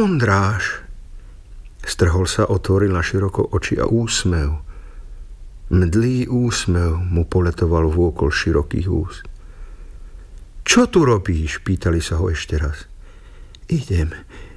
Ondráš. Strhol sa, otvoril na široko oči a úsmev. Mdlý úsmev mu poletoval vôkol širokých úst. Čo tu robíš? Pýtali sa ho ešte raz. Idem,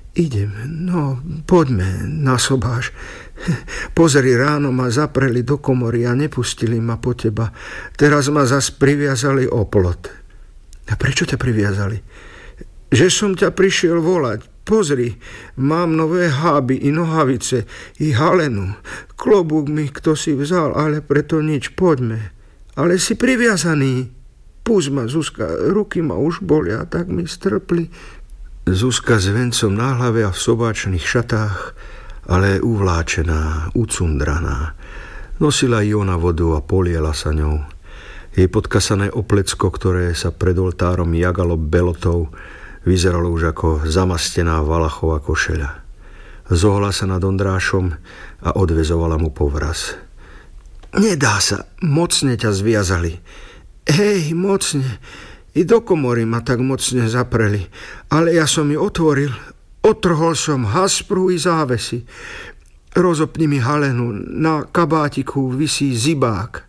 no poďme na sobáš. Pozri, ráno ma zapreli do komory a nepustili ma po teba. Teraz ma zas priviazali o plot. A prečo ťa priviazali? Že som ťa prišiel volať. Pozri, mám nové háby i nohavice, i halenu. Klobúk mi kto si vzal, ale preto nič, poďme. Ale si priviazaný. Púsť ma, Zuzka, ruky ma už bolia, tak mi strpli. Zuzka s vencom na hlave a v sobáčnych šatách, ale uvláčená, ucundraná. Nosila i ona vodu a poliela sa ňou. Jej podkasané oplecko, ktoré sa pred oltárom jagalo belotou, vyzeralo už ako zamastená valachová košeľa. Zohla sa nad Ondrášom a odvezovala mu povraz. Nedá sa, mocne ťa zviazali. Hej, mocne. I do komory ma tak mocne zapreli, ale ja som ju otvoril. Otrhol som haspru i závesy. Rozopni mi halenu, na kabátiku visí zibák.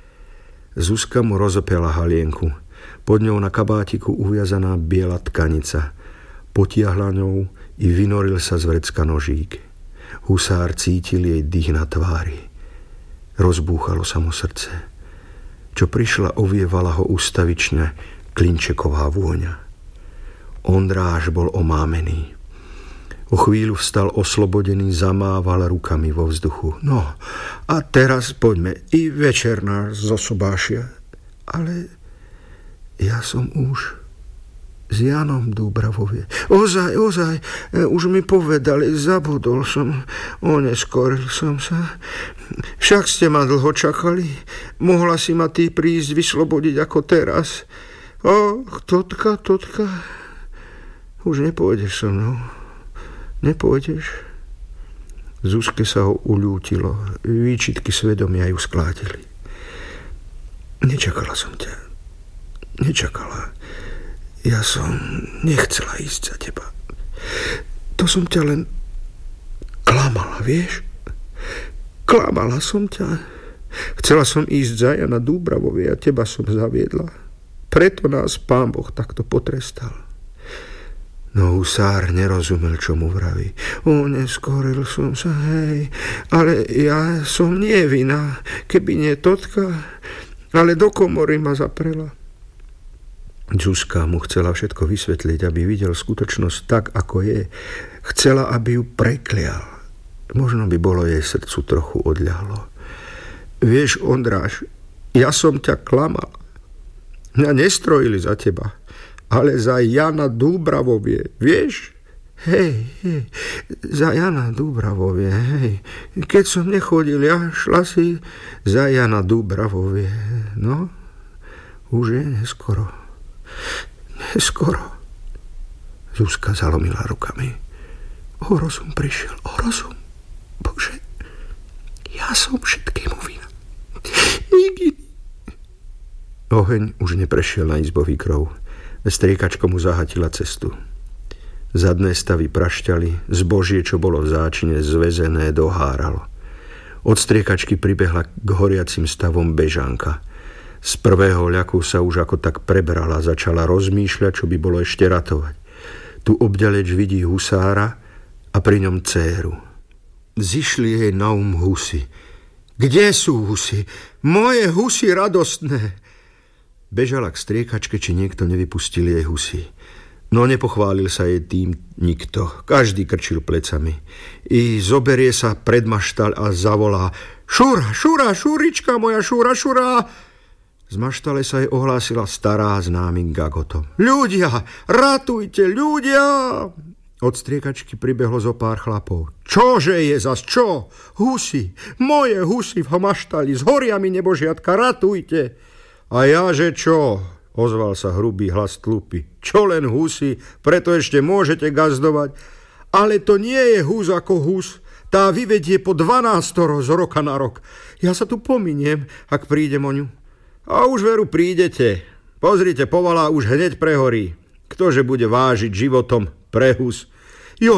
Zuzka mu rozopiala halienku. Pod ňou na kabátiku uviazaná biela tkanica. Potiahla ňou i vynoril sa z vrecka nožík. Husár cítil jej dých na tvári. Rozbúchalo sa mu srdce. Čo prišla, ovievala ho ustavične klinčeková vôňa. Ondráš bol omámený. O chvíľu vstal oslobodený, zamával rukami vo vzduchu. No, a teraz poďme, i večer nás zosobášia. Ale ja som už s Janom Dúbravovie. Ozaj, už mi povedali, zabudol som, oneskoril som sa. Však ste ma dlho čakali, mohla si ma ty prísť vyslobodiť ako teraz. Totka, už nepôjdeš so mnou. Nepôjdeš? Zuzke sa ho uľútilo. Výčitky svedomia ju sklátili. Nečakala som ťa. Nečakala. Ja som nechcela ísť za teba. To som ťa len klamala, vieš? Klamala som ťa. Chcela som ísť za Jana Dúbravovi a teba som zaviedla. Preto nás Pán Boh takto potrestal. No husár nerozumel, čo mu vraví. Neskoril som sa, hej, ale ja som nie vina, keby nie Totka, ale do komory ma zaprela. Zuzka mu chcela všetko vysvetliť, aby videl skutočnosť tak, ako je. Chcela, aby ju preklial. Možno by bolo jej srdcu trochu odľahlo. Vieš, Ondráš, ja som ťa klamal. Mňa nestrojili za teba, ale za Jana Dúbravovie, vieš? Hej, za Jana Dúbravovie, hej. Keď som nechodil, ja šla si za Jana Dúbravovie. No, už je neskoro. Zuzka zalomila rukami. O rozum prišiel, o rozum. Bože, ja som všetkému vina. Nikdy. Oheň už neprešiel na izbový krov. Striekačko mu zahatila cestu. Zadné stavy prašťali, zbožie, čo bolo v záčine zväzené, doháralo. Od striekačky pribehla k horiacim stavom bežánka. Z prvého ľaku sa už ako tak prebrala, začala rozmýšľať, čo by bolo ešte ratovať. Tu obďaleč vidí husára a pri ňom dcéru. Zišli jej na husy. Kde sú husy? Moje husy radostné! Bežala k striekačke, či niekto nevypustil jej husy. No nepochválil sa jej tým nikto. Každý krčil plecami. I zoberie sa pred maštal a zavolá: Šura, Šurička moja, Šura. Z maštale sa jej ohlásila stará známym gagotom. Ľudia, ratujte, ľudia! Od striekačky pribehlo zo pár chlapov. Čože je zas, čo? Husy, moje husy v maštali, zhoria mi nebožiatka, ratujte! A ja, že čo? Ozval sa hrubý hlas tlupy. Čo len husy, preto ešte môžete gazdovať. Ale to nie je hus ako hus. Tá vyvedie po 12 z roka na rok. Ja sa tu pominiem, ak prídem o ňu. A už veru prídete. Pozrite, povalá už hneď prehorí. Ktože bude vážiť životom pre hus?